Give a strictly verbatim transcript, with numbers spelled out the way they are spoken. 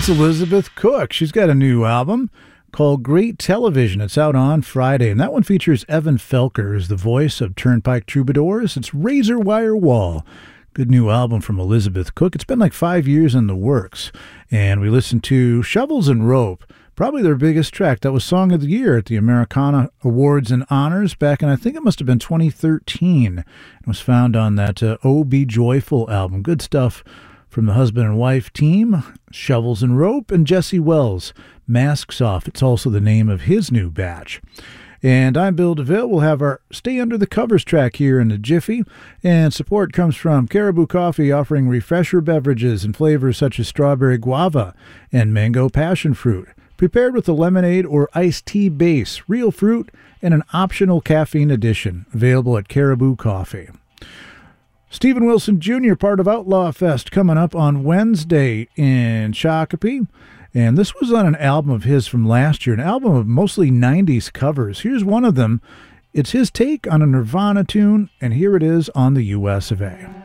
That's Elizabeth Cook. She's got a new album called Great Television. It's out on Friday, and that one features Evan Felker as the voice of Turnpike Troubadours. It's Razor Wire Wall. Good new album from Elizabeth Cook. It's been like five years in the works, and we listened to Shovels and Rope, probably their biggest track. That was Song of the Year at the Americana Awards and Honors back in, I think it must have been twenty thirteen. It was found on that uh, Oh Be Joyful album. Good stuff from the husband and wife team, Shovels and Rope, and Jesse Wells, Masks Off. It's also the name of his new batch. And I'm Bill DeVille. We'll have our Stay Under the Covers track here in a jiffy. And support comes from Caribou Coffee, offering refresher beverages and flavors such as strawberry guava and mango passion fruit, prepared with a lemonade or iced tea base, real fruit, and an optional caffeine addition. Available at Caribou Coffee. Steven Wilson Junior, part of Outlaw Fest, coming up on Wednesday in Shakopee. And this was on an album of his from last year, an album of mostly nineties covers. Here's one of them. It's his take on a Nirvana tune, and here it is on the U S of A.